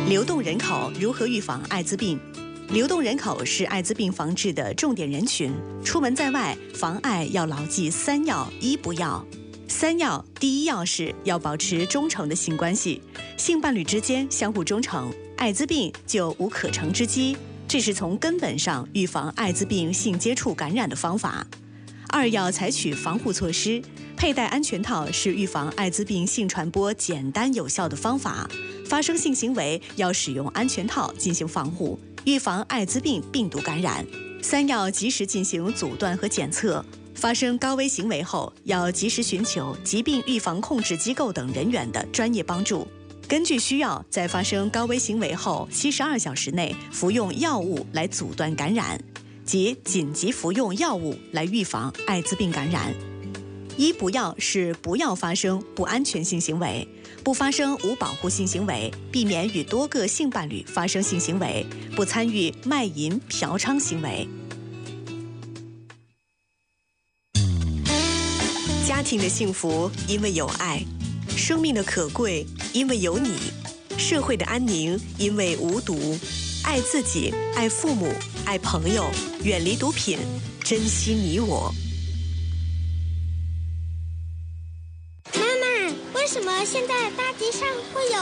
流动人口如何预防艾滋病？流动人口是艾滋病防治的重点人群。出门在外，防艾要牢记3要1不要。3要，第1要是要保持忠诚的性关系，性伴侣之间相互忠诚，艾滋病就无可乘之机。这是从根本上预防艾滋病性接触感染的方法。2要采取防护措施，佩戴安全套是预防艾滋病性传播简单有效的方法。发生性行为要使用安全套进行防护，预防艾滋病病毒感染。3要及时进行阻断和检测，发生高危行为后要及时寻求疾病预防控制机构等人员的专业帮助。根据需要，在发生高危行为后72小时内服用药物来阻断感染，即紧急服用药物来预防艾滋病感染。1不要是不要发生不安全性行为，不发生无保护性行为，避免与多个性伴侣发生性行为，不参与卖淫、嫖娼行为。 家庭的幸福因为有爱，生命的可贵因为有你，社会的安宁因为无毒。爱自己，爱父母，爱朋友，远离毒品，珍惜你我。 妈妈，为什么现在大街上会有